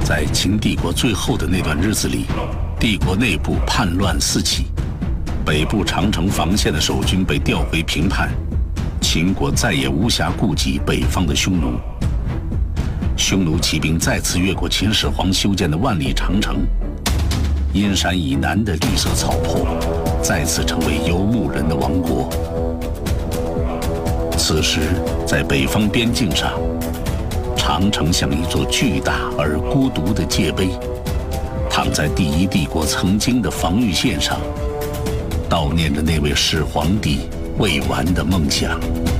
在秦帝国最后的那段日子里，帝国内部叛乱四起，北部长城防线的守军被调回平叛，秦国再也无暇顾及北方的匈奴。匈奴骑兵再次越过秦始皇修建的万里长城，阴山以南的绿色草坡再次成为游牧人的王国。此时，在北方边境上，长城像一座巨大而孤独的界碑，躺在第一帝国曾经的防御线上，悼念着那位始皇帝未完的梦想。